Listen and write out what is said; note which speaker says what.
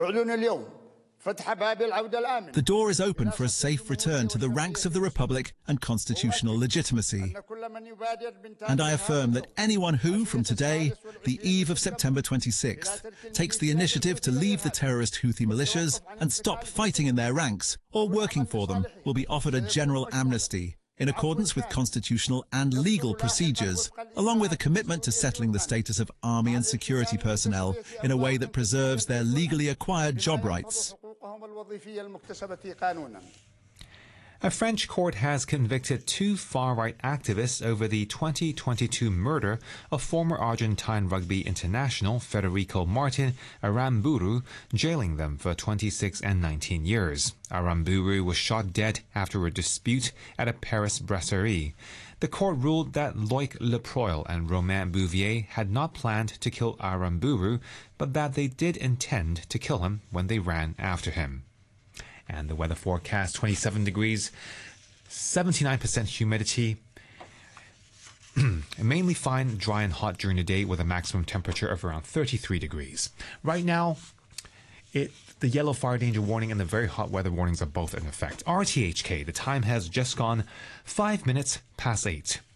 Speaker 1: The door is open for a safe return to the ranks of the Republic and constitutional legitimacy. And I affirm that anyone who, from today, the eve of September 26th, takes the initiative to leave the terrorist Houthi militias and stop fighting in their ranks or working for them will be offered a general amnesty in accordance with constitutional and legal procedures, along with a commitment to settling the status of army and security personnel in a way that preserves their legally acquired job rights.
Speaker 2: A French court has convicted two far-right activists over the 2022 murder of former Argentine rugby international Federico Martin Aramburu, jailing them for 26 and 19 years. Aramburu was shot dead after a dispute at a Paris brasserie. The court ruled that Loic Leproil and Romain Bouvier had not planned to kill Aramburu, but that they did intend to kill him when they ran after him. And the weather forecast, 27 degrees, 79% humidity, mainly fine, dry and hot during the day with a maximum temperature of around 33 degrees. Right now, the yellow fire danger warning and the very hot weather warnings are both in effect. RTHK, the time has just gone 5 minutes past 8.